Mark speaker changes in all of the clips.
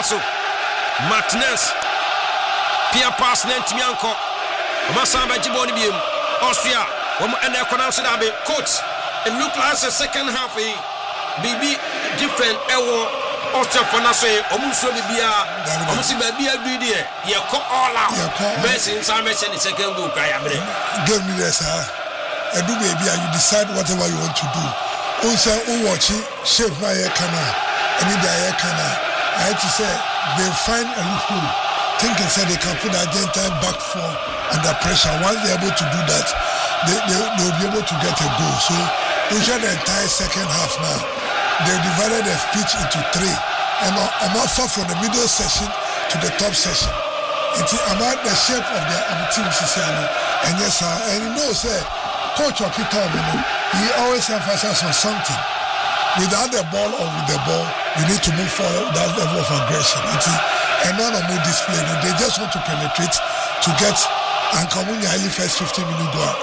Speaker 1: Faso. Martinez. Pia pass Nentimianko. Masamba Jiboni Bium. Austria. And their connection. Coach. It looked like the second half. BB different. Austria for Nase. Omuso Bibia. Omusi Babia Bidia. You call all out. Best in some in the second book.
Speaker 2: Give me this. I do baby. You decide whatever you want to do. Also, watch it. Shape my canal. Any day canal. I had to say they find a loophole. Thinking said they can put Argentine back four under pressure. Once they're able to do that, they'll be able to get a goal. So we shot the entire second half now. They divided the pitch into three. And I'm not far from the middle section to the top section. I'm at the shape of the team Sicilian. And yes, and you know, say, Coach Okita, he always emphasizes on something. Without the ball or with the ball, you need to move forward that level of aggression. And none of more display. They just want to penetrate to get and come in the first 15 minutes go.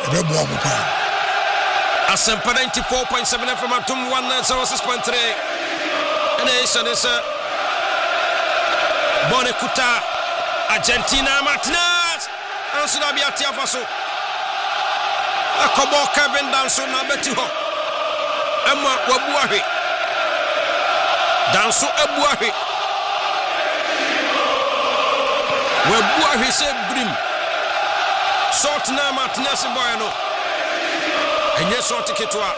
Speaker 1: Asempa 94.7 FM Atum 106.3. And it's Bonekuta Argentina Martinez. And so be at Faso. Akobo Kevin Danso na betiho. Emma Wabuahi. Danso Abuahi. Wabuahi se brim. Sort na Martinez boyano. Enye sort ketwa.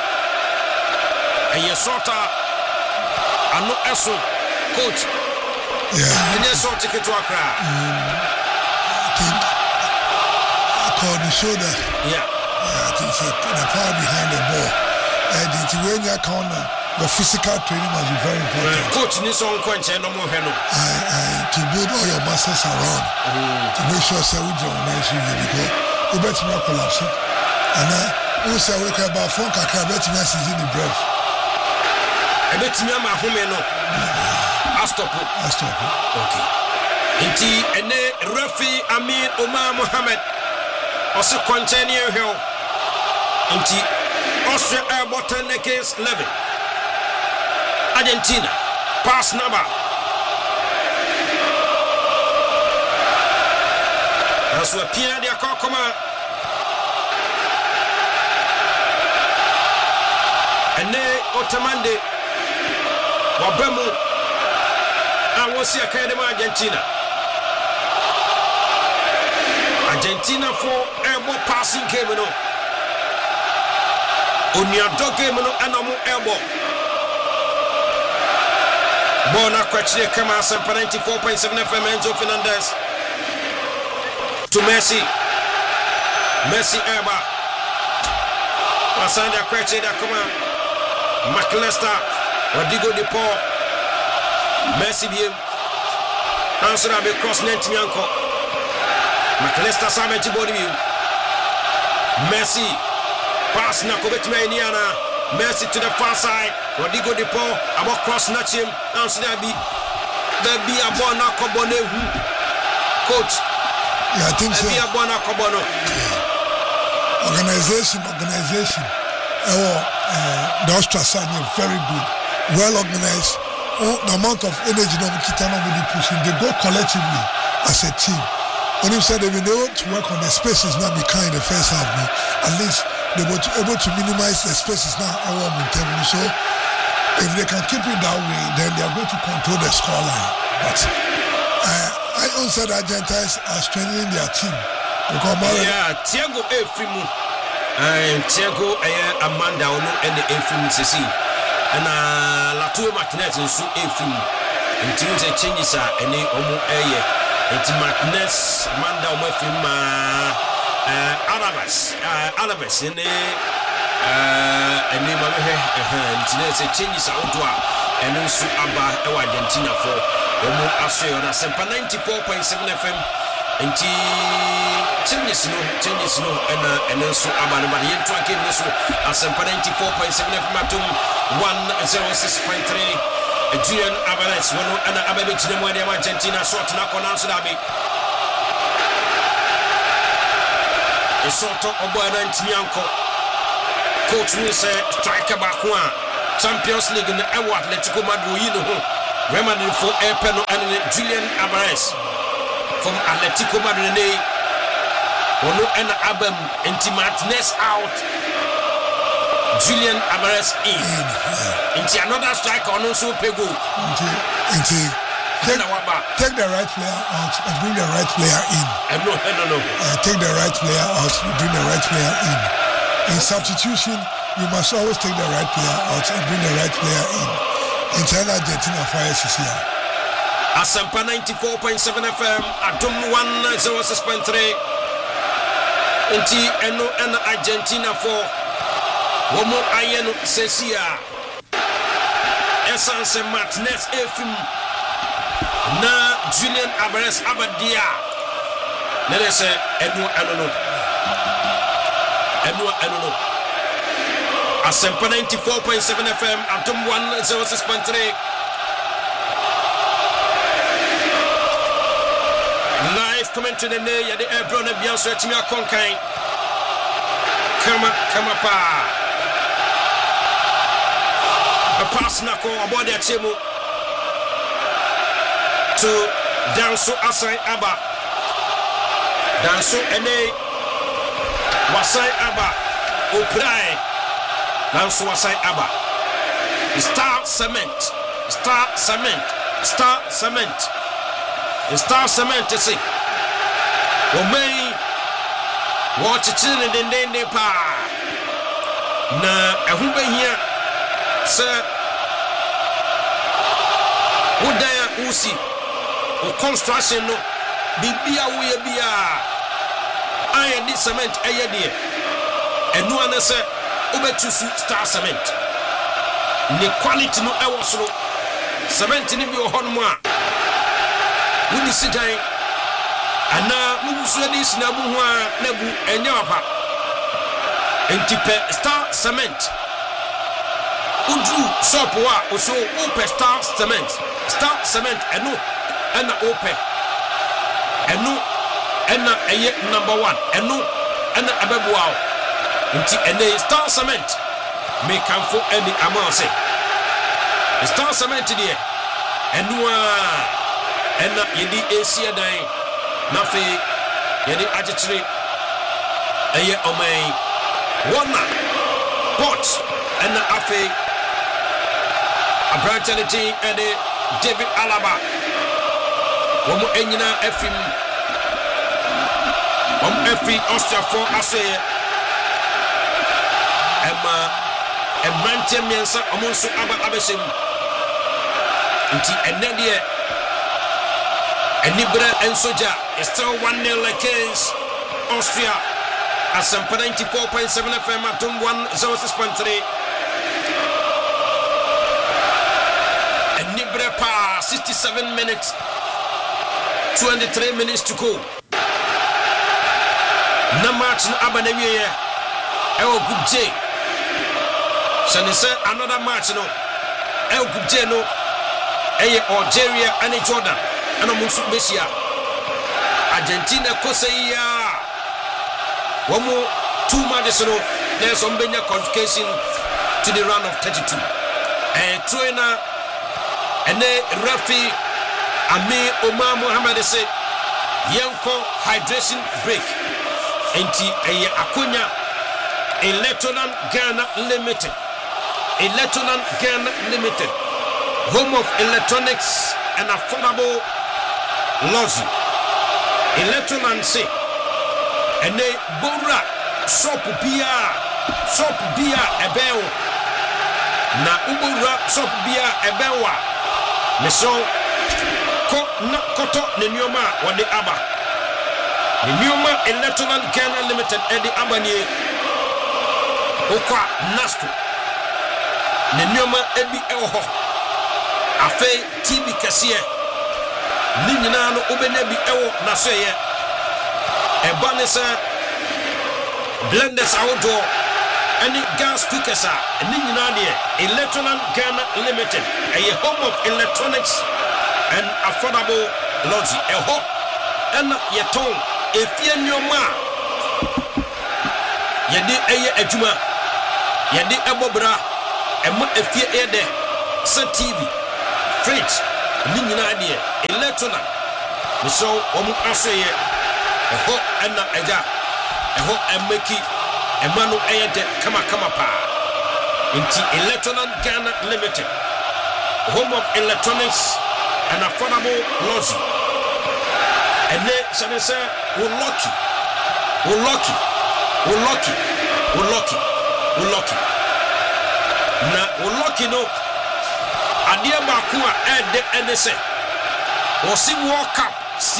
Speaker 1: Enye sorta ano eso coach.
Speaker 2: Yeah.
Speaker 1: Enye sort ketwa kra.
Speaker 2: Called the shoulder.
Speaker 1: Yeah.
Speaker 2: I think the power behind the ball. And when you corner, the physical training must be very important.
Speaker 1: Coach needs on quench and no more.
Speaker 2: To build all your muscles around. To make sure that we don't mention you because you better not collapse. And we say we can about phone can better not see the breath.
Speaker 1: I bet me my home no. I stop. Okay. Inti ene refi Amin Omar Mohammed. Also continue here. Inti Austria Airborne against 11. Argentina pass number. That's what Pierre de Akokoma. And they Otamande Wabemu. I was here Academy Argentina. Argentina for airborne passing game no. Onyado game no anamu airborne. Bona kwachie kama Asempa 94.7 FM Enzo Fernandez. To Messi. Messi airba. Pasanda kwachie da kama McAllister. Rodrigo de Paul. Messi bien. Answer abe cross Nentimianko. McAllister Samet body view. Messi pass na Kobetme Iniana. Messi to the far side. Rodrigo de Paul about cross notch him. Answer that be a bona Kobone. Coach.
Speaker 2: Yeah, I think so.
Speaker 1: Be a bona Kobono.
Speaker 2: Organization. The Austrians are very good, well organized. The amount of energy that Kitana will be pushing, they go collectively as a team. When you said they've been able to work on the spaces now, in the first half, at least they were able to minimize the spaces now. So if they can keep it that way, then they are going to control the scoreline. But I also said Argentines are strengthening their team.
Speaker 1: Yeah, Thiago Efrimu. Thiago Amanda Ono and the Efrimu Sisi. And Latour Martinez and Su Efrimu. And things changes are any Omo Aye. And Martinez, Amanda Omefima, Alaves, and name of her, changes out and then Su Abba, Argentina for Omo Asio, and Asempa 94.7 FM, and changes no, and then Su Abba, but yet to again, Asempa 94.7 FM Atum 106.3. Julian Avalanche, one and Ababich, the one Argentina, sort of answer that. A sort of Nentimianko. Coach will say, striker back one. Champions League in the Atletico Madrid, Real for Epeno and Julian Alvarez from Atletico Madrid. Ono and Abem into Martinez out. Julian Alvarez in. Into another striker on also Pego.
Speaker 2: Take the right player out and bring the right player in.
Speaker 1: No.
Speaker 2: Take the right player out and bring the right player in. In substitution, you must always take the right player out and bring the right player in. In China, Argentina fires is here.
Speaker 1: Asampa 94.7 FM, Atom 106.3. Inti eno and Argentina for Womo Ayeno Sesia. Essence Martinez Efim. Na Julian Alvarez Abadia. Let us say Edward Anono. Asempa 94.7 FM, Atom 106.3. Live commentary the day at the airplane and beyond searching your conkai. Come up. A pass knuckle aboard their table. To Danso Asai Aba. Danso Ene Wasai Aba Oprai Danso Wasai Aba. Star Cement to see. Omei watch it in the pa. Na ehube here sir. Udaya Usi. O construction no bibia we bia I this cement aye de enu ana se obetu Star Cement ni quality no e wosoro cement ni bi ohon mu a wudi sidan ana mubusu edi sina bu ho a na bu enya opa entipe Star Cement udu shop wa oso upe Star Cement enu and open and no and a number one and no and a babuao and a Star Cement may come for any amount say Star Cement there and no and yedi Asia day nafe yedi agitri aye omay one pot and afe a branchality and David Alaba. Womo enyina efim efi Austria for ase emante miensa omonso abesem nti enede enibra ensoja is still 1-0 against Austria. Asampa 94.7 FM Atom 106.3. Enibra pa 67 minutes 23 minutes to go. Na match no abanewie ewo group J. Shall say another match no ewo group J no Algeria and Jordan and Musu Besia. Argentina Koseia. Womo 2 matches no there's some benya qualification to the round of 32. And Troina and Rafi Ami Omar Mohamed say Yanko hydration break. Enti Akunya Electoral Ghana Limited. Home of electronics and affordable luxury. Electoral say and they Bora shop beer ebeo. Na Ubora shop beer ebewa. Meso ko na koto ne nyoma wode aba ne nyoma Electoral Ghana Limited edi abanie okwa nasco ne nyoma ebi eho afi TV kase ni nyina no obenya bi ewo naso ye eba ne se blenders outdoor any gas cookers ni nyina de Electoral Ghana Limited a home of electronics and affordable luxury. Eho and yeton efie nyoma yede eye adwuma yede ebobra ema efie ede se TV fridge ni nyina de electona so omu asoye eho ana eja eho emeki emanu eyede kama pa inti electona Ghana Limited, home of electronics and affordable luxury. And then say we're lucky na we're lucky no adia baako a ede enese osi World Cup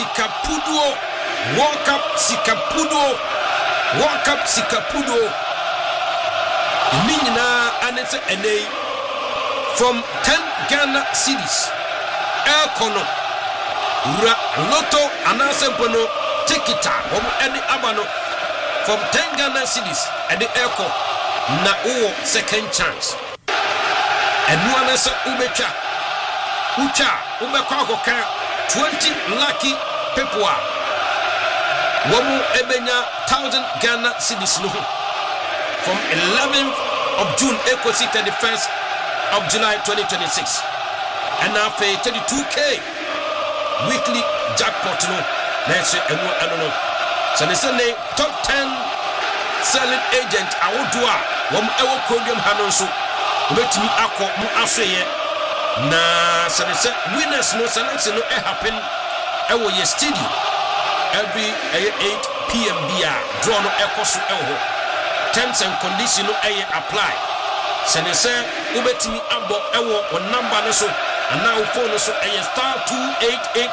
Speaker 1: sikapudo ni nyina anese enei from 10 Ghana cedis ekono ura lotto anasempono tikita omo edi abano from 10 Ghana cedis edi eko na o second chance enu anese ubecha ubekwa akoka 20 lucky people womu ebenya 1000 Ghana cedis no from 11th of June equals 31st of July 2026 and now pay 32k weekly jackpot no let's say I don't know so they say top 10 selling agent awodua wom ewo podium hanonso obetimi akọ mu asoye na so they say winners no selection no happen ewo ye stadium every 8 p.m. bia draw no ekoso ewo terms and conditions no apply so they say obetimi abo ewo on number no so and now phone no so *288#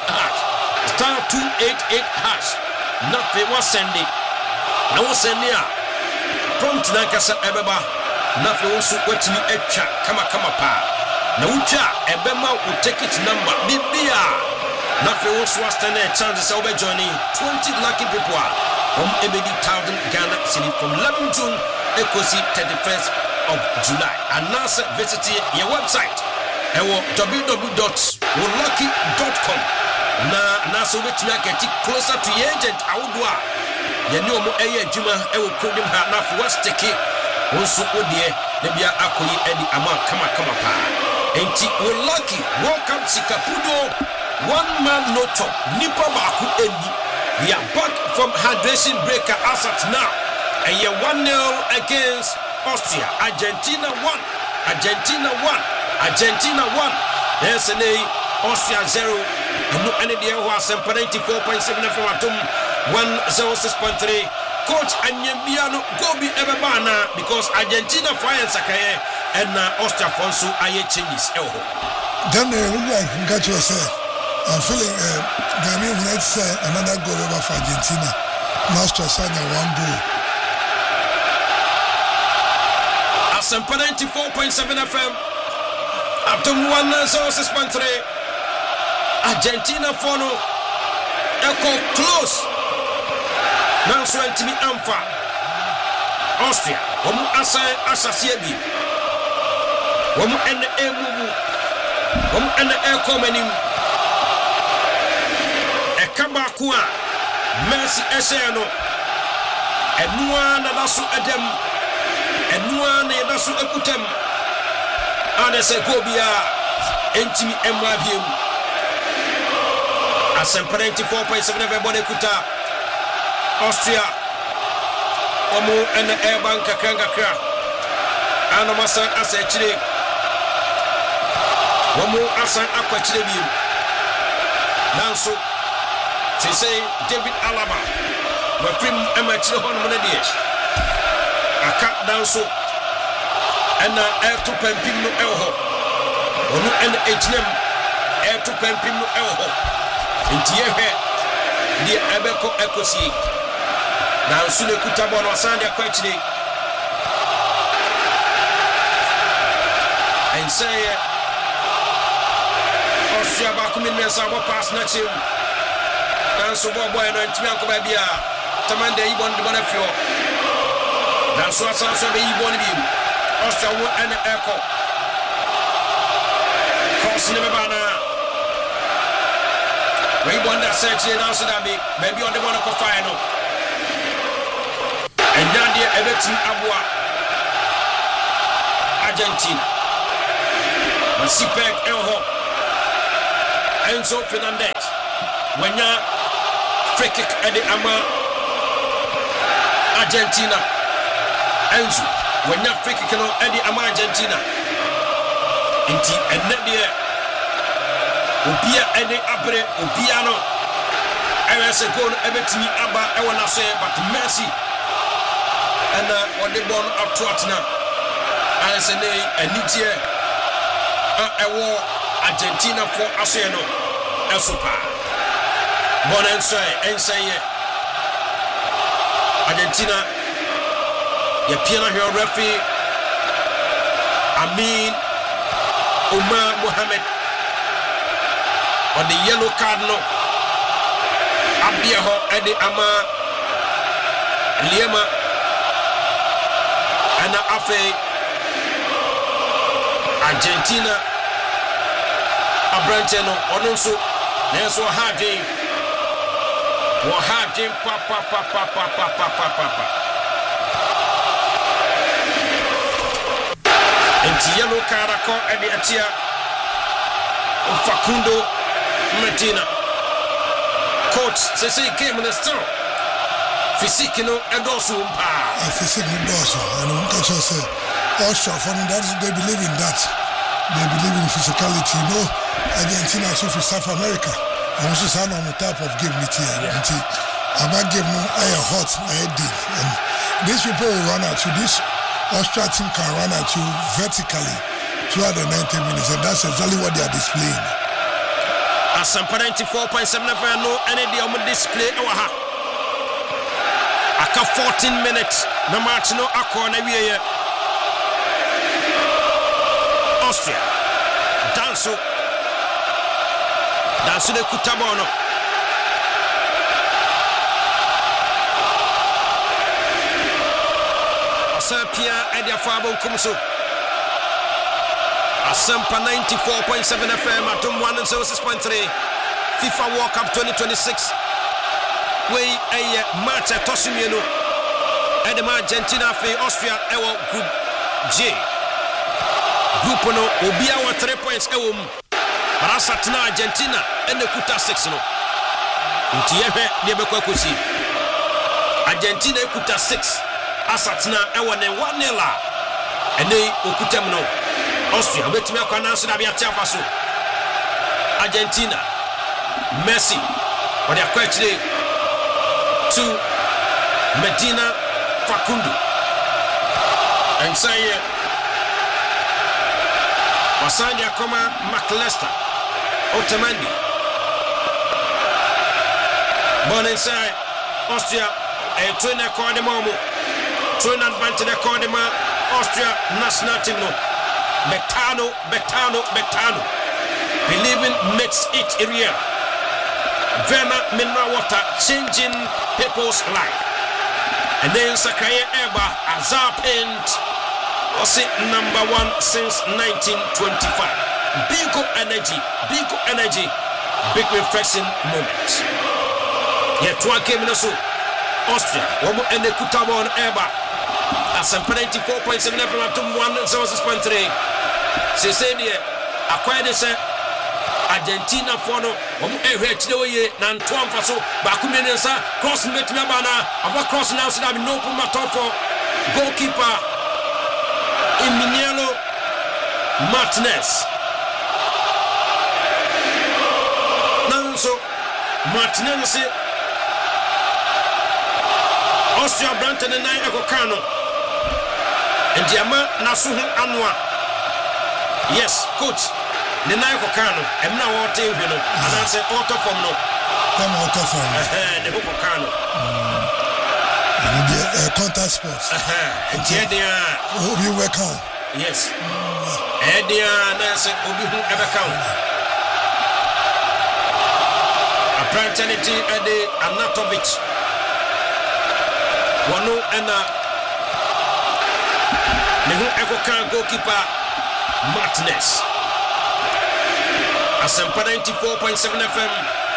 Speaker 1: *288# nothing was sending now sending prompt na kasa ebeba nothing was wetimi etwa kama pa na ucha ebema u ticket number bibia nothing was stand a chance so be joining 20 lucky people from ebedi 1000 Ghana city from 11 June ekosi 31st of July and now visit your website www.wolucky.com na so wetimi aketi closer to your agent awodua yeni omo adwuma ewo kodim ha na for steke wonso odie na bia akoyi edi ama kama pa enti Wolucky welcome sikapudo one man no top nipa baako eni we are back from hydration breaker as at now and you 1-0 against Austria. Argentina 1 there's an Austria 0 and no any there who are 94.7 from atom 106.3 coach Anyemiano Gobi Ebebana because Argentina fire Sakaye and Austria Fonso aye changes elho
Speaker 2: then look like got yourself I'm feeling Gami United say another goal over for Argentina Austria Sanya 1 goal Asempa 94.7 FM Atom 106.3 Argentina fono Echo close Now so antimi amfa Austria Womu asasie bi Womu ene emubu Womu ene ekomenim Ekaba kwa Messi eseno Enua na dasu edem Enua na dasu ekutem Ade se kobia entimi emwabiem Asempa 94.7 everybody kuta Austria omo ene airbank kakra anomasa asechire omo asan akwachire bi nanso say David Alaba we film emachire hono na die aka nanso ena air to pampim no elho onu ene ejinem air to pampim no elho ntie hwe die ebeko ekosi na nsule kutabo no sande akwachire and say Austria ba kumin sabo pass na chim dan so boy no ntimi akoba bia tamande ibon de bonafio dan so asanso be ibon bi Austria wo ene eko cross ne bana we wonder search na so da be maybe on the one ko fire no and Nadia Everton Abua Argentina Masipek Elho
Speaker 1: Enzo Fernandez wanya free kick edi ama Argentina. Enzo wanya free kick no edi ama Argentina. Inti enede obia edi abre obia no ese goal ebetimi aba e wona so but Messi and on the ball up to Atna and say anitie ewo Argentina for aseno esopa bon ensay Argentina ya piano here referee Amin Omar Mohamed on the yellow card no Abia ho edi ama Liema ana afe Argentina abrante no ono nso nenso hadwen wo hadwen pa enti yellow card ko edi atia Facundo Medina coach say game in the store physique no endorsement
Speaker 2: physique endorsement and we can say Austria for that they believe in that, they believe in physicality. You know, Argentina so for South America and also sound on the type of game until about game no hot did, and these people will run at you. This Austria team can run at you vertically throughout the 90 minutes, and that's exactly what they are displaying.
Speaker 1: Asampa 94.7 FM no energy on display ha. Aka 14 minutes na match no akọ na wiye. Austria danso de kutabono. Asapia edia fabo kumso. Asampa 94.7 FM at 106.3 FIFA World Cup 2026. We a match at Tosimino Edema Argentina fe Austria ewo group J. Group no obia wa 3 points ewo mu. Barasatna Argentina ene kuta 6 no. Nti yehe de bekwa kosi. Argentina kuta 6. Asatna ewo ne 1-0. Ene okutam no. Austria betimi akwana so da bia tiafa so. Argentina Messi what they question to Medina Facundo and say Wasanya Koma McAllister Otamendi bon inside Austria a trainer called them train advantage they called them Austria national team no Betano believing makes it area Verna mineral water changing people's life. And then Sakaye Eba Azar Paint was it #1 since 1925. Big energy, big refreshing moment. Yet one came in Austria, one more and the Kutabon Eba as 94.7 everyone to 106.3. She said here, acquired this Argentina for no ehwe na ntoam faso ba kumenensa cross metime bana aba cross now so that no put matter for goalkeeper Emiliano Martinez nanso Martinez say Austria Branton and I Ekokano and Diama nasu anwa yes coach the night for Kano, and now what you know, and I said auto from no.
Speaker 2: Come auto from
Speaker 1: the hook of Kano.
Speaker 2: Contact sports.
Speaker 1: And here they are.
Speaker 2: Who you work on?
Speaker 1: Yes. And they are Nancy Obi ever count. A Brantanity and the Anatovic. One and the hook ever can goalkeeper Martinez. Asampa 94.7 FM.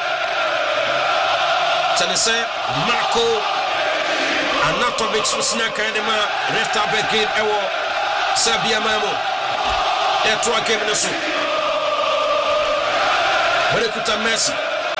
Speaker 1: Tanese Marco Anatovic Susina Kadema Resta Brigade Ewo Sabia Mamo. Etwa game no so. Orekuta Messi.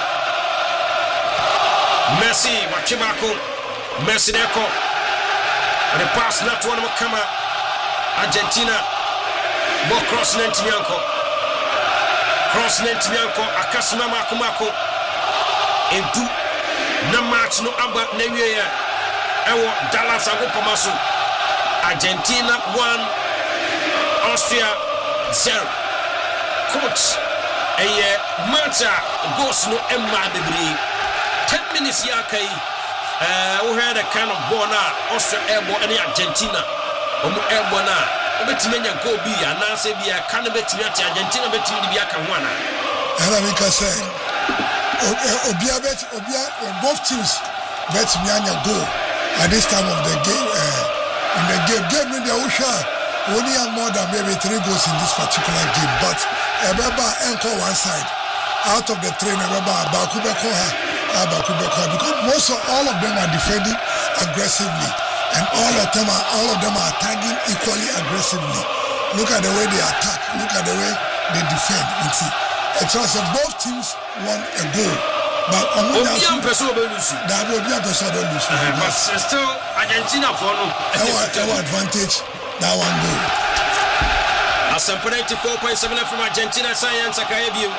Speaker 1: Messi, Wachibako. Messi Neko. And the pass not one more come Argentina. Bo cross Nentianko. Cross Nentianko. Akasuma Makumako. Edu. Na match no aba newie ewo Dallas agopomaso. Argentina 1, Austria 0. Coach Mata goes no Emma Debris. 10 minutes yakai. We had a kind of ball now. Austria airborne and Argentina. Airborne now. Betimenya go be and now say be a cannabis Argentina betim be a canwana.
Speaker 2: And I can say Obia both teams bet me on your goal at this time of the game. In the game in the ocean, only have more than maybe 3 goals in this particular game. But Ebeba anchor one side. Out of the 3, Ebeba Bakubeko, because most of all of them are defending aggressively, and all of them are attacking equally aggressively. Look at the way they attack. Look at the way they defend. You see, it's also both teams won a goal. But
Speaker 1: Obian person will lose.
Speaker 2: That will be a person will lose.
Speaker 1: But still, Argentina for no.
Speaker 2: Our advantage. That one goal.
Speaker 1: As a 94.7 from Argentina, Science Sakayebu.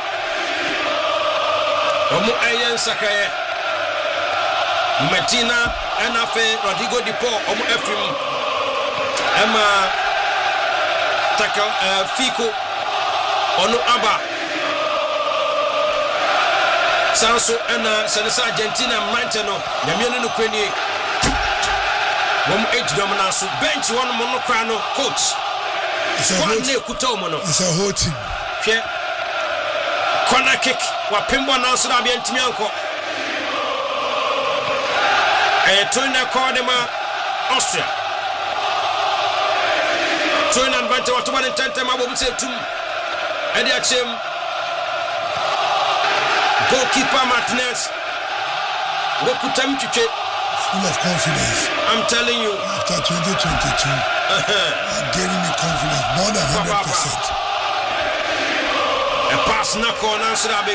Speaker 1: Omo Ayan Sakaye. Medina, Anafe, Rodrigo Di Paul, Omo Efrim. Emma Taka Fico. Ono Aba. Sanso and Senesa Argentina Manteno, Yamiano Nukweni. 1 dominance bench one monocrano coach. It's
Speaker 2: a whole team.
Speaker 1: Corner kick. Wapimbo now so that be Antimianco. Toina Cordema, Austria. Toina and Vanta Watuman and Tantama will say to Ediachim. Goalkeeper Martinez. Wokutam Chiche.
Speaker 2: Full of confidence.
Speaker 1: I'm telling you.
Speaker 2: After 2022, I'm giving me confidence more than 100%.
Speaker 1: A pass knock on Ansarabi.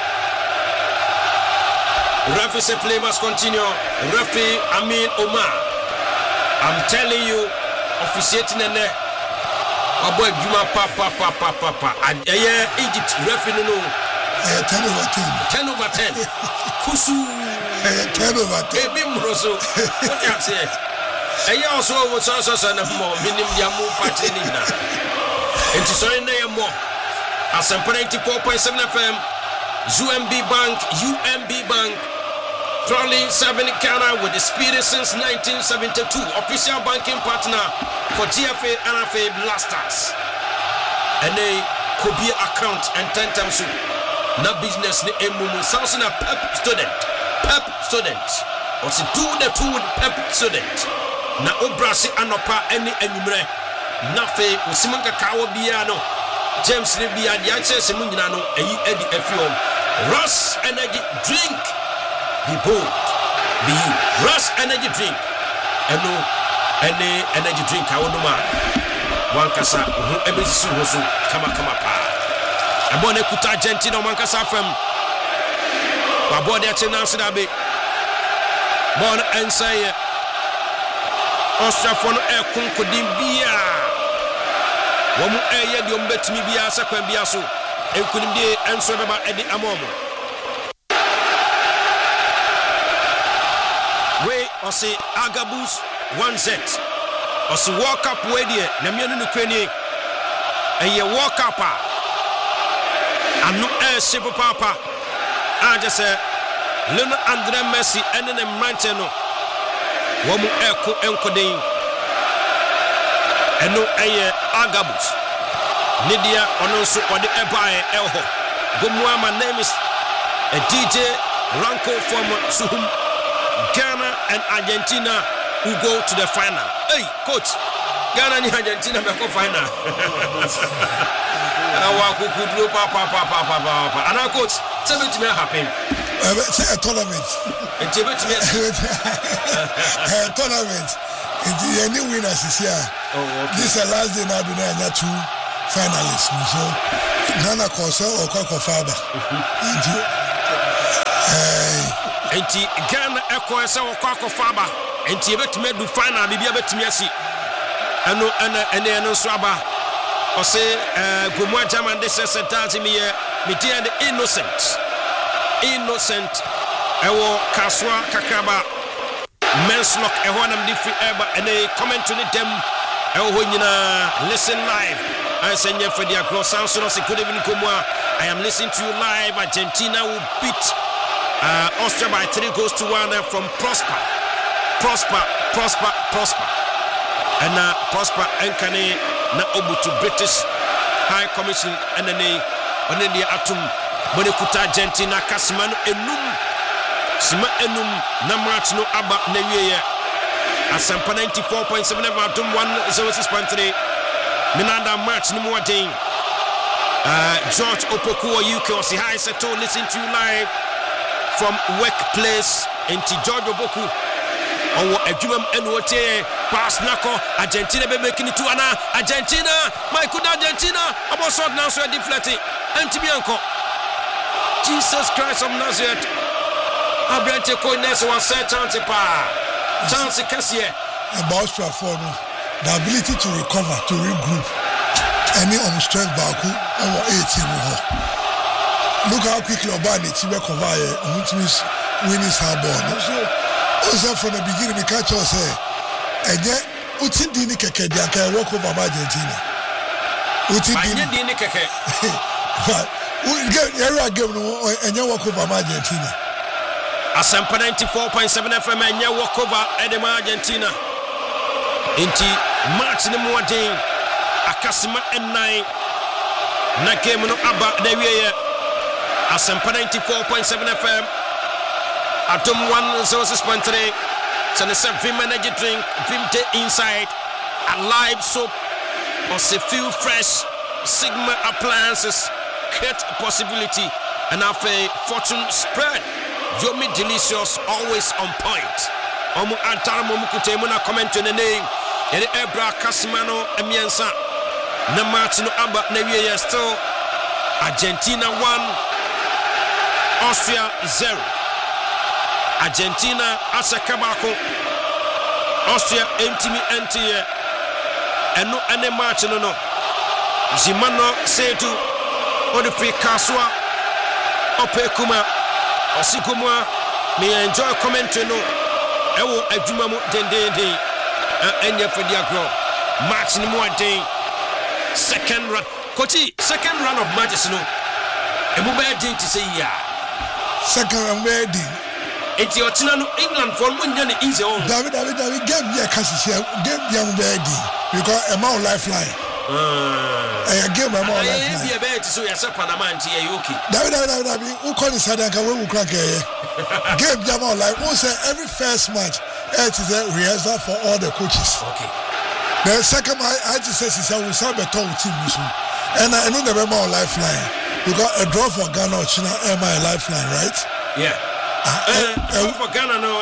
Speaker 1: Referee say play must continue. Referee Amin Omar. I'm telling you, officiating in there. Aboy Juma papa. Egypt referee no. 10 over 10. Kusu.
Speaker 2: 10 over 10.
Speaker 1: Ebi Mroso. What you say? Also was also a more minimum yamu party in now. And to sorry name more. As a 94.7 FM, UMB Bank, Trolley 7 Ghana with the spirit since 1972. Official banking partner for GFA and NFA Blasters. And a Kobe account and 10 times soon. Na business ni emumu sounds na pep student or to do the two with pep student na obrasi anopa any enumre na fe osimanka kawo bia no James ni bia dia che se mu nyina no eyi edi afiom Rush energy drink be bold be you Rush energy drink eno any energy drink awo no ma wankasa ho ebesisu ho so kama pa Abone kuta Argentina Mankasa FM. Wabode Chenansi Dabe. Bon Ensaye. Austria Fono Air Kunkodim Bia. Wamu Air Yom Betmi Bia Sakwan Biaso. And couldn't be answered about Eddie Amomo. Way or say Agabus 1Z. Or say walk up way there. Namian Ukraine. And you walk up. And no air super papa. I just say Lionel Andre Messi and then Manteno. Womu Eko Enkodin. And no air Agabus. Nidia Onosu or the Ebae Elho. Gomwa, my name is a DJ Ranko from Suhum. Ghana and Argentina who go to the final. Hey, coach. Ghana and Argentina go final. And our coach, tell me to me happen.
Speaker 2: A tournament.
Speaker 1: A tournament.
Speaker 2: It's the new winners is here.
Speaker 1: Oh, okay.
Speaker 2: This is the last day now. Do not 2 finalists. So Ghana Kosa or Koko Faba.
Speaker 1: Enti Ghana Kosa or Koko Faba. Enti ebet me do final bibi abetimi asi. Ano ene swaba. Ose Gomwa German de sesetazi me dia the innocent. Ewo Kaswa Kakaba Men's Lock Ehonam Diffi Eba and a comment to the dem listen live. I send you for the across Sansonos. Good evening, Kumwa. I am listening to you live. Argentina will beat Austria by 3-1 from Prosper. And Prosper Enkane na Obutu British High Commission and then the Atum Monekuta Argentina Kasimano enum na match no aba na wiye Asampa 94.7 Atum 106.3 Minanda match no more thing. George Opoku UK Osi High Seto listen to you live from workplace into George Opoku on adwumam enote pass nako Argentina be making it to ana Argentina my good Argentina about shot now so deflecting antibianco Jesus Christ of Nazareth Abrante Koines was set chance Cassia
Speaker 2: about Stratford, the ability to recover, to regroup any on strength Baku over 18. Look how quickly Obani Tibe Kovaye win his hard ball. So from the beginning, we catch us and yet Utindini Keke can walk over Argentina. Utindini Keke. But we get and you walk over Argentina.
Speaker 1: Asampa 94.7 FM and ya walk over Edema Argentina. Inti March the morning Akasima and 9 na game no aba na wiye Asampa 94.7 FM Atom 106.3 so the Vim energy drink Vim inside a live soap or se feel fresh Sigma appliances create a possibility and have a fortune spread. Yomi delicious, always on point. Omu antara momu kutemu na comment on the name. Ere Ebra Casimano Emiensa. Na Martino Amba na wiye still. Argentina 1, Austria 0. Argentina asakabako. Austria entimi entiye. Eno ene Martino no. Zimano Setu Odifi Kaswa Opekuma Osikumwa me enjoy commenting no ewo adwuma mu dendende enya for the agro match ni mu aden second run of matches no emu be den to say ya
Speaker 2: second run ready
Speaker 1: enti otina no England for mu nya ne easy on
Speaker 2: David game ya kasisi game ya mu be ready because a man lifeline game my mom like
Speaker 1: be about so yes Panama and okay
Speaker 2: David who call the side and we crack game Jamal like who say every first match it is a rehearsal for all the coaches.
Speaker 1: Okay,
Speaker 2: the second match I just say we saw better team and I know the more lifeline because a draw for Ghana or China my lifeline, right?
Speaker 1: Yeah. Draw for Ghana no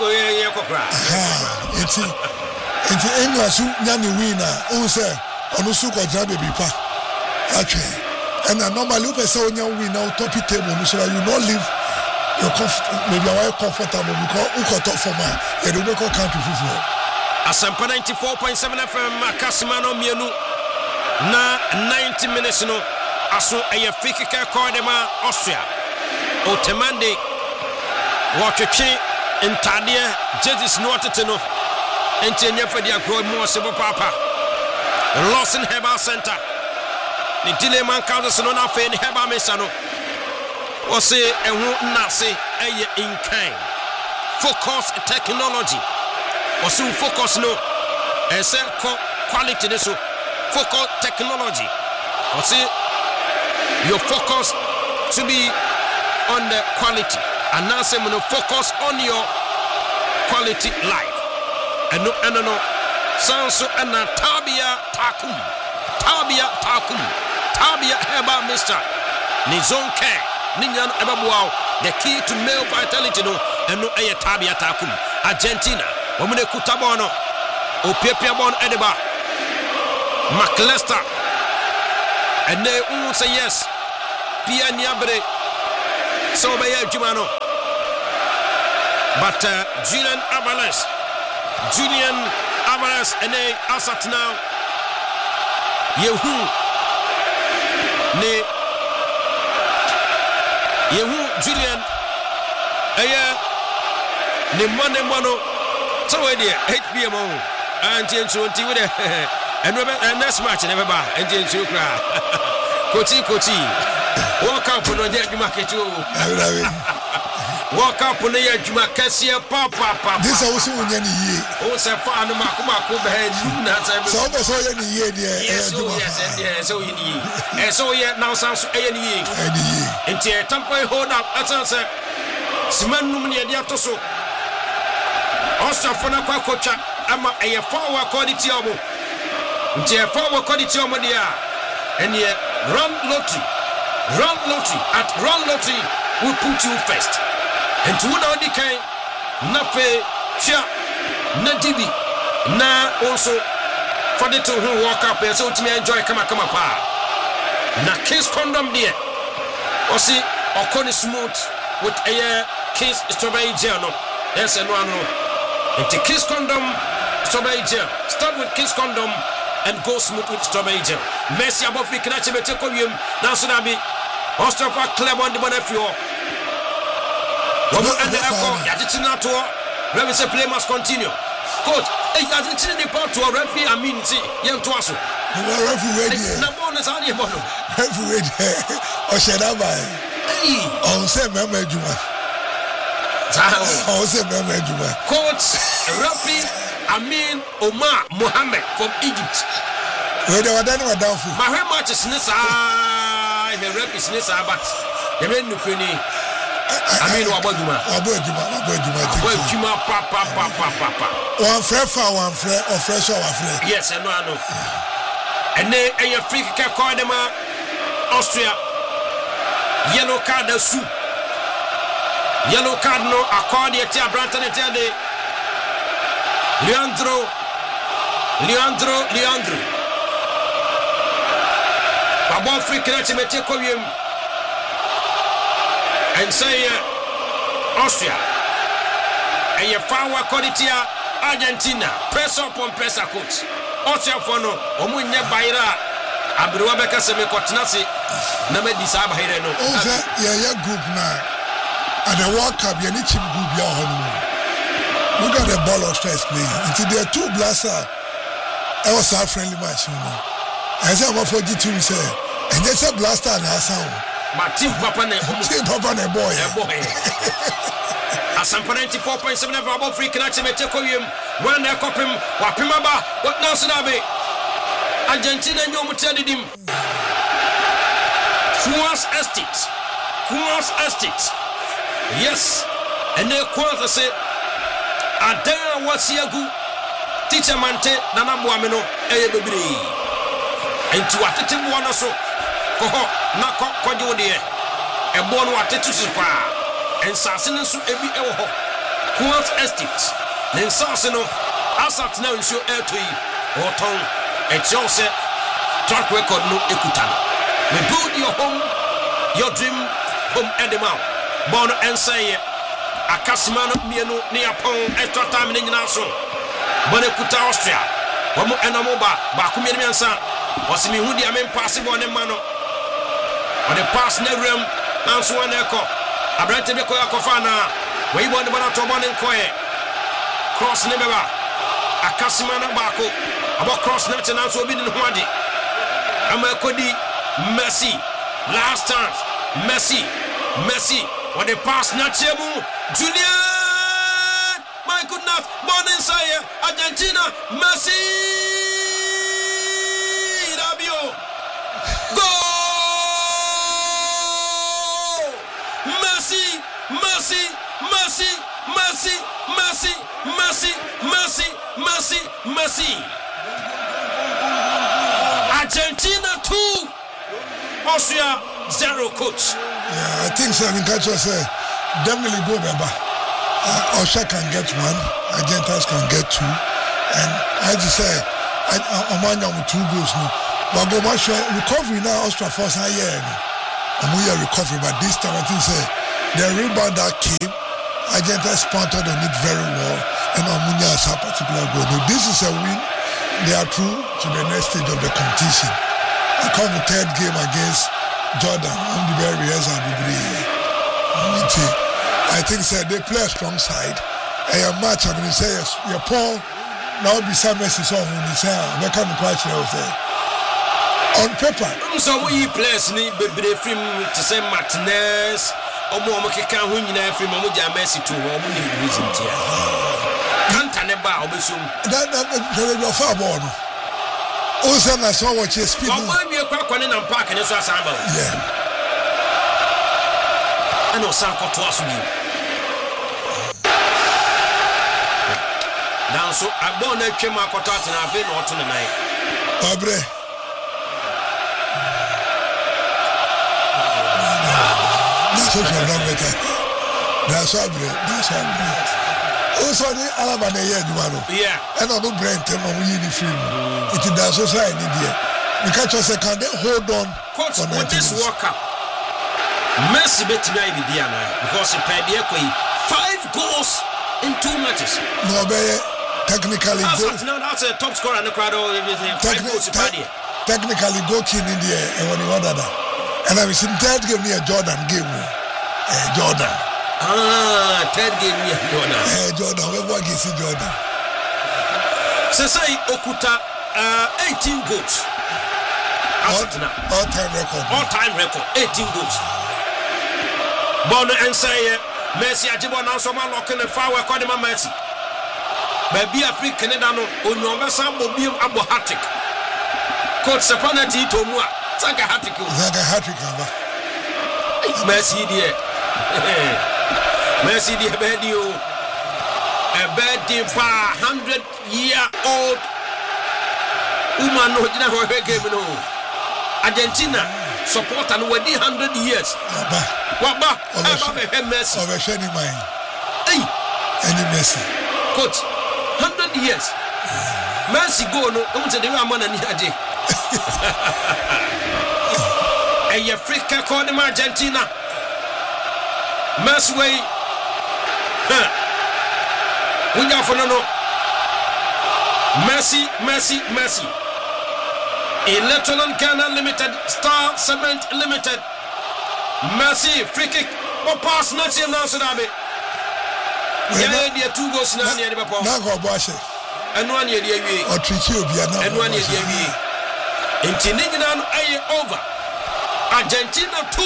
Speaker 2: it's England who nyani winner who say Onusu kwa jabe bipa. Actually, and normally you say when you win now top table, so you not live your maybe you comfortable because you got top for man. You don't go country football.
Speaker 1: Asampa 94.7 FM Kasimano Mienu na 90 minutes no aso eye fake ka call dem Austria. Otemande watwetwe ntade Jesus no otete no enti enya fadi akro mu osebo papa. Lawson Herbal Center. The delay man counts no na fe ni Herbal Mesa no. O say ehun nase eye in kind. Focus technology. O say focus no. E say quality ne so. Focus technology. O say your focus to be on the quality. And now say no focus on your quality life. And no Sanso and Tabia Takum Tabia Heba Mr. Nizon Care Ninyan Ebabuao. The key to male vitality no and no air Tabia Takum Argentina Womune Kutabono O Pepiabon Edeba McLester And they won't say yes. Pia Niabre. So by Jumano. But Julian Alvarez, and they asat now. Yehu Julian. Ne mono. So idea 8 p.m. and T20 with it. And next match never buy and T2 cry. Coachy. Walk up on the market. Walk up on the Jumacasia Papa.
Speaker 2: This also when you
Speaker 1: oh, so far no Makumako behind you.
Speaker 2: So almost all any year,
Speaker 1: yes, so you need. And so yet now sounds any and tear temple hold up as I said. Siman Numia Diatoso. Also for a coacha, I'm a forward quality of tear forward quality of Modia. And yet, run lottery at run lottery will put you first. And to one of the kind, Nafe, Chia, Nadibi, na also for the two who walk up and so to me enjoy come pa. Na case condom there. Or see, or Connie smooth with a case strawberry gel. No, yes, and one. And the kiss condom, strawberry gel. Start with kiss condom and go smooth with strawberry gel. Messi above the Kanachi Betekorium, now Sunabi, Ostrafa Clermont de Bonafio. And the echo, Yatinato, Reverend say play must continue. Coach, Yatin part to a referee, I mean, see, young Twasso.
Speaker 2: Referee,
Speaker 1: Nabon is on your bottom.
Speaker 2: Referee, or Shadaba. On say, Mamma Juma. On say, Mamma Juma. Coach,
Speaker 1: referee, Amin Omar Mohammed from Egypt.
Speaker 2: Where they were done with doubtful.
Speaker 1: My very much is Nissa, the rep is Nissa, but the men Nukuni. I mean, Wabajuma, Papa.
Speaker 2: One fair or fresh or afraid.
Speaker 1: Yes, and no. And then a free kick called them Austria. Yellow card, the soup. Yellow card, no, accordion, Branton, Leandro. Babo free kick, Metekorium. And say Austria and your power quality Argentina press up on pressure coach Austria for no omunye baira abruwa beka se me kotinasi na me disaba here no
Speaker 2: oza ya group na and the World Cup ya ni chip group ya hono look at the ball of stress playing until there are two blasters it was a friendly match you know I say I'm for G2 say and there's a blaster na sound
Speaker 1: my team papa ne boy. Asam 94.7 about free connection me take him when they cop him wapimaba what now Sudabe Argentina nyo mutedi dim Fuas Estate yes and they kwanta say adan wasiagu teacher mante nana boameno eye bebre enti watete boano so koho na kojo de e bo no watetu kwa en sase no so ebi ewo ho Quant Estate nen sase no asat na nso etoi oton e chose track record no ekuta me build your home your dream home edema bono en say akasima no mienu ne yapon extra time ne nyina so bono ekuta Austria wamo enamo ba ku mienu mensa wasimi hudi amen possible ne ma no on the pass ne room nanso one eko abrante be ko yakofana we bo ne bana to bo ne nkoe cross ne beba akasima na baako abo cross na te nanso obi ne ho ade ama ekodi Messi last chance Messi on the pass na chemu Julian my goodness born inside Argentina Messi Rabio goal Messi Argentina 2 Austria 0 coach.
Speaker 2: Yeah, I think Seven Catcher said definitely go Beba. Austria can get 1, Argentina can get 2, and I just say Omanya with 2 goals. No, But go much recovery now. Austria Force and we are recovery, but this time I think say the rebound that came, Argentina responded on it very well, and Amunia has a particular goal. Now, this is a win. They are through to the next stage of the competition. I come the third game against Jordan. I'm the very I think say they play a strong side. A match I mean say your Paul now be some message on when say we come quite well say. On paper.
Speaker 1: So we players ni bebre film to say Martinez, omo keka ho nyina film omo ja Messi to omo ni reason tia. Kanta ne ba obesum. That
Speaker 2: your far ball no. O say na so watch speed.
Speaker 1: Omo wi kwa ne na park ne so asaba.
Speaker 2: Yeah.
Speaker 1: Ano san ko to aso bi. Now so abon na twem akoto atena afi na oto ne nan.
Speaker 2: Abre. That's all. Also, the Alabama here,
Speaker 1: yeah,
Speaker 2: and I'm Brent, and I'm really free. It is the society here. We can't just say, can they hold on?
Speaker 1: Coach, with this World Cup, Messi bet me in Diana because he played 5 goals in 2 matches.
Speaker 2: No, technically,
Speaker 1: that's a top scorer in the crowd.
Speaker 2: Technically, go king in the air, and when you order that. And I was in third game near Jordan game. Jordan.
Speaker 1: Third game near Jordan.
Speaker 2: Jordan, where is Jordan?
Speaker 1: Sesai Okuta 18 goals.
Speaker 2: All-time record.
Speaker 1: All-time record. 18 goals. Bono and say Messi Ajibo now someone locking the fire according to Messi. Baby Africa Canada no Onyoma Sambo Bium Abo Hatik. Coach Sapanati Tomua. Zaga hat-trick. Messi dear. Messi dear Bedio. A bed for 100-year-old woman no game no. Argentina support and we're 100 years. What Messi?
Speaker 2: Over Shani mine.
Speaker 1: Hey.
Speaker 2: Any Messi.
Speaker 1: Coach, 100 years. Messi go no. Don't say they were man and Yaji. And Africa called him Argentina. Massway. We got for no. Messi. Electoral Ghana Limited, Star Cement Limited. Messi, free kick. But pass nothing now, Sudabe. Yeah, 2 goals now near the Papa. And 1 year,
Speaker 2: or Trichio,
Speaker 1: and 1 year. In Tinigan, over. Argentina 2,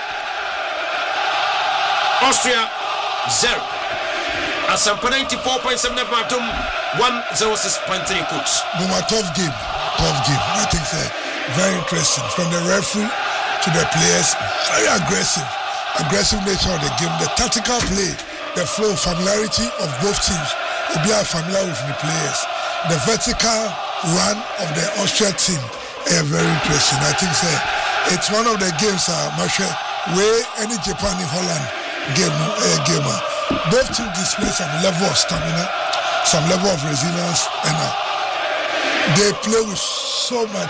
Speaker 1: Austria 0. Asampa 94.7 Matum 106.3 coach.
Speaker 2: No, my tough game. I think very interesting. From the referee to the players, very aggressive nature of the game, the tactical play, the flow, familiarity of both teams. We are familiar with the players. The vertical run of the Austria team, very interesting. I think it's one of the games, Marshall, where any Japan in Holland gamer. Both teams display some level of stamina, some level of resilience, and they play with so much.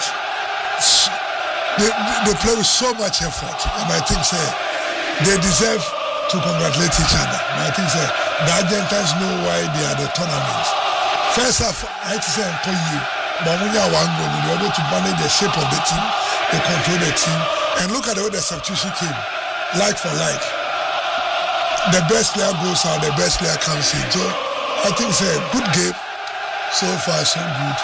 Speaker 2: They play with so much effort, and I think they deserve to congratulate each other. And I think the Argentines know why they are the tournaments. First half, I say but when you are one goal, you're able to manage the shape of the team, they control the team, and look at the way the substitution came, like for like. The best player goes out, the best player comes in. So I think it's a good game. So far, so good.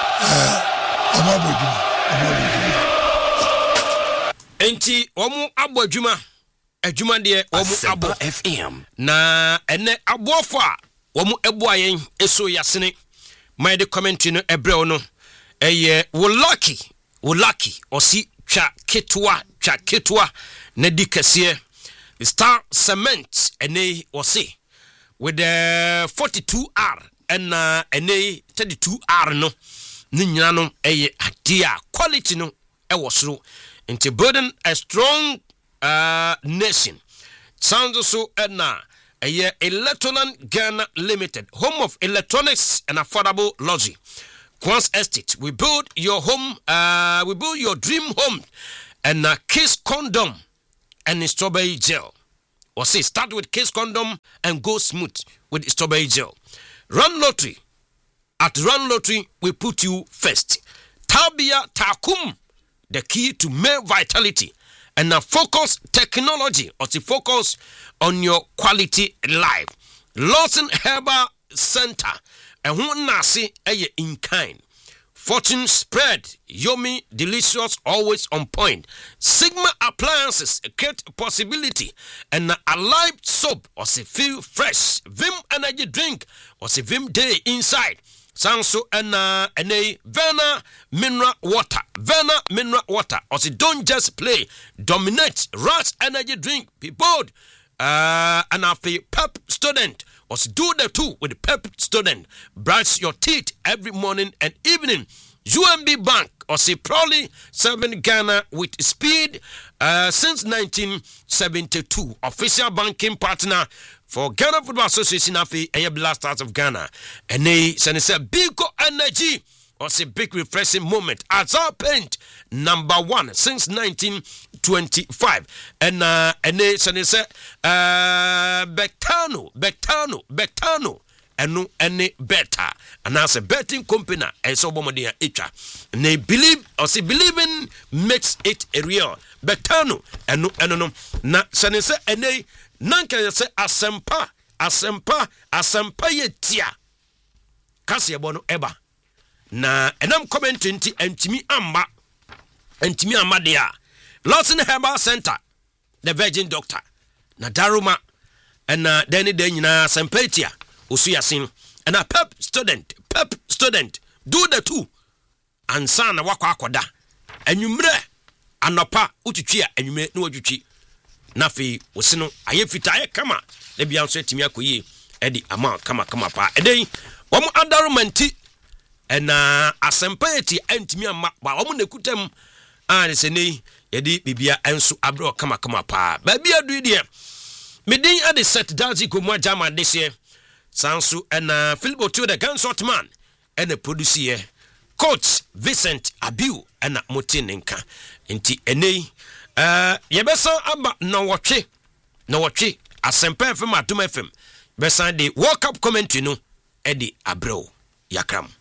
Speaker 1: Enti omu abojuma adwuma de omu abo FM na ene abofa omu ebo ayen eso yasene my the commentary no ebrel no eye wo lucky osi twa ketwa na di kase Star Cement ene osi with the 42R and ene 32R no ni nyina no eye adia quality no e wosoro into building a strong nation. Sounds so na a Electoral Ghana Limited, home of electronics and affordable luxury. Quans Estate. We build your home, we build your dream home, and Kiss Condom and strawberry gel. Or say, start with Kiss Condom and go smooth with strawberry gel. Run Lottery. At Run Lottery, we put you first. Tabia Takum, the key to male vitality. And focus technology, or to focus on your quality life. Lawson Herbal Center. And who nasi in kind. Fortune spread, yummy, delicious, always on point. Sigma appliances, create possibility. And Alive soap, or say feel fresh. Vim energy drink, or say Vim day inside. Sanso and Verna mineral water. Verna mineral water. Or say don't just play. Dominate. Rush energy drink. Be bold. And a pep student. Or say do the two with the pep student. Brush your teeth every morning and evening. UMB Bank. Or say proudly serving Ghana with speed since 1972. Official banking partner for Ghana Football Association of the Blasters of Ghana. And they say big energy or say big refreshing moment. Azar Paint #1 since 1925. And they say Bectano. And any better. And as a betting company, and so bombardier echa. And they believe or say believing makes it a real. Bectano and no. Na sanese and they nanka say asempa ye tia. Kasi bono eba. Na enam commenting ti entimi amba dia. Lawson Herbal Center, the Virgin Doctor. Na Daruma and Danny Danyina Sempetia. Usuyasin and a pep student do the two and son a wakwakoda and you mre anopa utuchia and you make no utuchi nafi usino ayefita kama le bia nso etimi akoyi edi ama kama pa edei wo mu andarumanti na asempati antimi ama ba wo mu nekutam an se nei yedi bibia enso abro kama pa ba bia du de medin ade set dazi ko mu ajama dese Sansu and Philip Otu the Gunsort man and the producer Coach Vincent Abiu and Motinenka inti ene yebesa aba no watche asempa FM Adom FM besa the World Cup commentary no Eddie Abreu yakram